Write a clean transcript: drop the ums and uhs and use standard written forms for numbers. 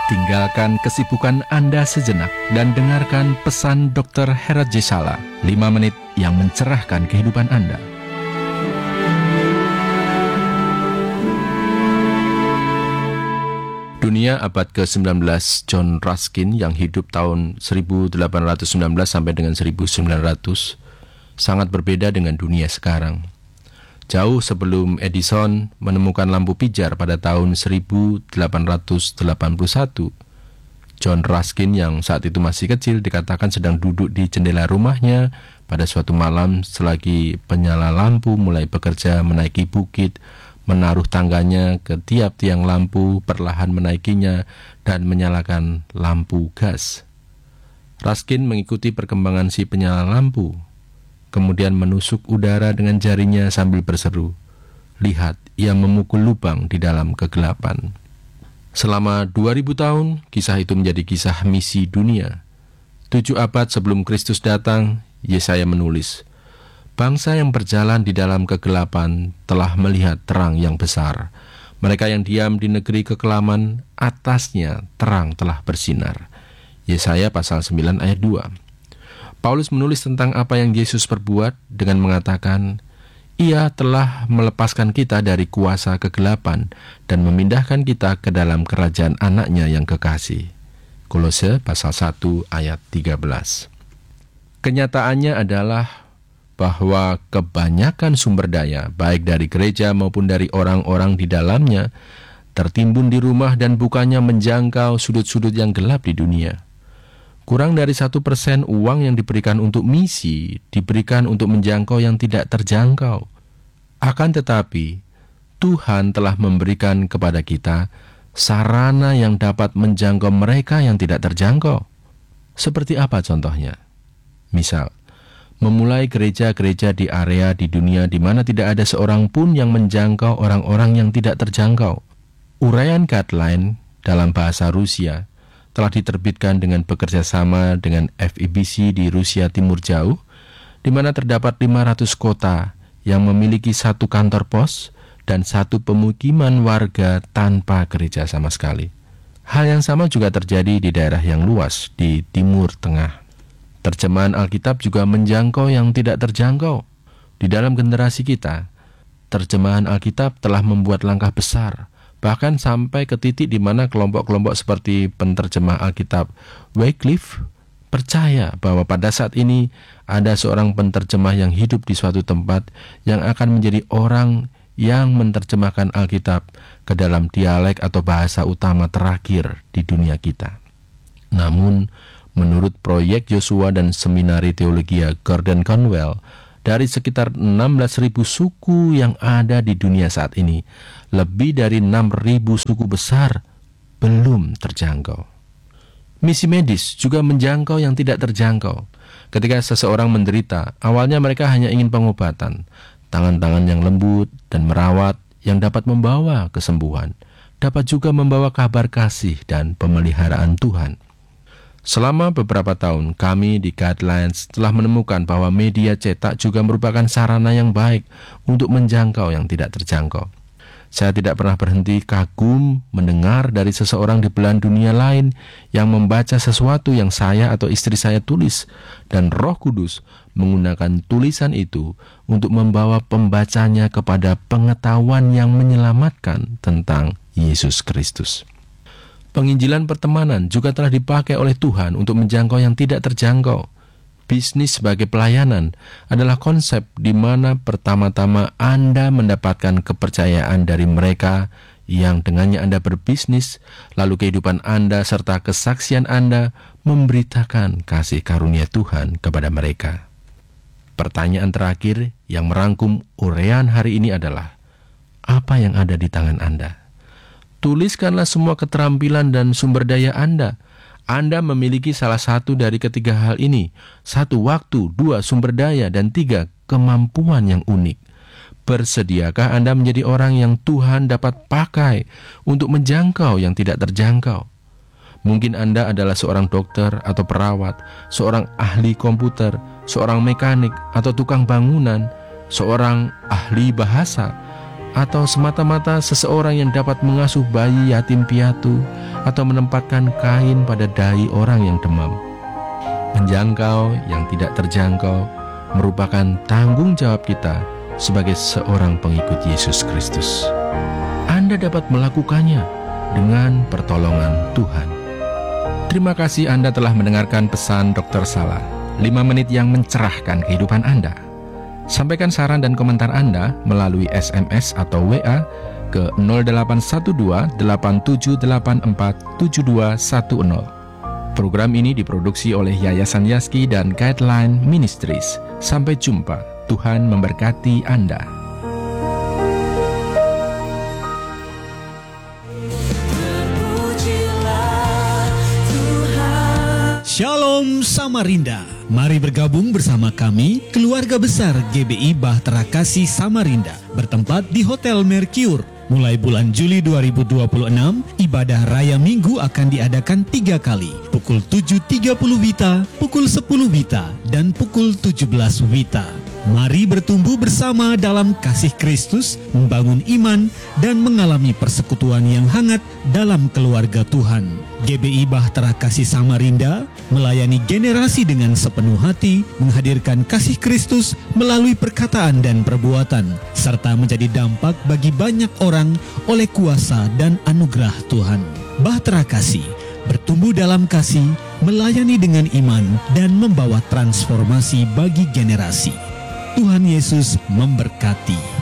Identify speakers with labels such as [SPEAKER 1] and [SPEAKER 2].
[SPEAKER 1] Tinggalkan kesibukan Anda sejenak dan dengarkan pesan Dr. Herat J. Sala, 5 menit yang mencerahkan kehidupan Anda. Dunia abad ke-19, John Ruskin yang hidup tahun 1819 sampai dengan 1900 sangat berbeda dengan dunia sekarang. Jauh sebelum Edison menemukan lampu pijar pada tahun 1881, John Ruskin yang saat itu masih kecil dikatakan sedang duduk di jendela rumahnya pada suatu malam selagi penyala lampu mulai bekerja menaiki bukit, menaruh tangganya ke tiap tiang lampu, perlahan menaikinya dan menyalakan lampu gas. Ruskin mengikuti perkembangan si penyala lampu, kemudian menusuk udara dengan jarinya sambil berseru, "Lihat, ia memukul lubang di dalam kegelapan." Selama 2000 tahun, kisah itu menjadi kisah misi dunia. 7 abad sebelum Kristus datang, Yesaya menulis, "Bangsa yang berjalan di dalam kegelapan telah melihat terang yang besar. Mereka yang diam di negeri kekelaman, atasnya terang telah bersinar." Yesaya pasal 9 ayat 2. Paulus menulis tentang apa yang Yesus perbuat dengan mengatakan, "Ia telah melepaskan kita dari kuasa kegelapan dan memindahkan kita ke dalam kerajaan anaknya yang kekasih." Kolose pasal 1 ayat 13. Kenyataannya adalah bahwa kebanyakan sumber daya, baik dari gereja maupun dari orang-orang di dalamnya, tertimbun di rumah dan bukannya menjangkau sudut-sudut yang gelap di dunia. Kurang dari 1% uang yang diberikan untuk misi diberikan untuk menjangkau yang tidak terjangkau. Akan tetapi, Tuhan telah memberikan kepada kita sarana yang dapat menjangkau mereka yang tidak terjangkau. Seperti apa contohnya? Misal, memulai gereja-gereja di area di dunia di mana tidak ada seorang pun yang menjangkau orang-orang yang tidak terjangkau. Uraian guideline dalam bahasa Rusia telah diterbitkan dengan bekerja sama dengan FEBC di Rusia Timur Jauh, di mana terdapat 500 kota yang memiliki 1 kantor pos dan 1 pemukiman warga tanpa gereja sama sekali. Hal yang sama juga terjadi di daerah yang luas di Timur Tengah. Terjemahan Alkitab juga menjangkau yang tidak terjangkau. Di dalam generasi kita, terjemahan Alkitab telah membuat langkah besar, bahkan sampai ke titik di mana kelompok-kelompok seperti penterjemah Alkitab Wycliffe percaya bahwa pada saat ini ada seorang penterjemah yang hidup di suatu tempat yang akan menjadi orang yang menerjemahkan Alkitab ke dalam dialek atau bahasa utama terakhir di dunia kita. Namun, menurut proyek Yosua dan Seminari Teologia Gordon Conwell, dari sekitar 16.000 suku yang ada di dunia saat ini, lebih dari 6.000 suku besar belum terjangkau. Misi medis juga menjangkau yang tidak terjangkau. Ketika seseorang menderita, awalnya mereka hanya ingin pengobatan, tangan-tangan yang lembut dan merawat yang dapat membawa kesembuhan, dapat juga membawa kabar kasih dan pemeliharaan Tuhan. Selama beberapa tahun, kami di Guidelines telah menemukan bahwa media cetak juga merupakan sarana yang baik untuk menjangkau yang tidak terjangkau. Saya tidak pernah berhenti kagum mendengar dari seseorang di belahan dunia lain yang membaca sesuatu yang saya atau istri saya tulis, dan Roh Kudus menggunakan tulisan itu untuk membawa pembacanya kepada pengetahuan yang menyelamatkan tentang Yesus Kristus. Penginjilan pertemanan juga telah dipakai oleh Tuhan untuk menjangkau yang tidak terjangkau. Bisnis sebagai pelayanan adalah konsep di mana pertama-tama Anda mendapatkan kepercayaan dari mereka yang dengannya Anda berbisnis, lalu kehidupan Anda serta kesaksian Anda memberitakan kasih karunia Tuhan kepada mereka. Pertanyaan terakhir yang merangkum uraian hari ini adalah, apa yang ada di tangan Anda? Tuliskanlah semua keterampilan dan sumber daya Anda. Anda memiliki salah satu dari ketiga hal ini. 1, waktu, 2, sumber daya, dan 3, kemampuan yang unik. Bersediakah Anda menjadi orang yang Tuhan dapat pakai untuk menjangkau yang tidak terjangkau? Mungkin Anda adalah seorang dokter atau perawat, seorang ahli komputer, seorang mekanik atau tukang bangunan, seorang ahli bahasa, atau semata-mata seseorang yang dapat mengasuh bayi yatim piatu atau menempatkan kain pada dahi orang yang demam. Menjangkau yang tidak terjangkau merupakan tanggung jawab kita sebagai seorang pengikut Yesus Kristus. Anda dapat melakukannya dengan pertolongan Tuhan. Terima kasih Anda telah mendengarkan pesan Dr. Salah, 5 menit yang mencerahkan kehidupan Anda. Sampaikan saran dan komentar Anda melalui SMS atau WA ke 0812 8784 7210. Program ini diproduksi oleh Yayasan Yaski dan Guideline Ministries. Sampai jumpa. Tuhan memberkati Anda.
[SPEAKER 2] Shalom Samarinda. Mari bergabung bersama kami, keluarga besar GBI Bahtera Kasih Samarinda, bertempat di Hotel Mercure. Mulai bulan Juli 2026, ibadah Raya Minggu akan diadakan 3 kali, pukul 7.30 WITA, pukul 10 WITA, dan pukul 17 WITA. Mari bertumbuh bersama dalam kasih Kristus, membangun iman, dan mengalami persekutuan yang hangat dalam keluarga Tuhan. GBI Bahtera Kasih Samarinda melayani generasi dengan sepenuh hati, menghadirkan kasih Kristus melalui perkataan dan perbuatan, serta menjadi dampak bagi banyak orang oleh kuasa dan anugerah Tuhan. Bahtera Kasih bertumbuh dalam kasih, melayani dengan iman, dan membawa transformasi bagi generasi. Tuhan Yesus memberkati.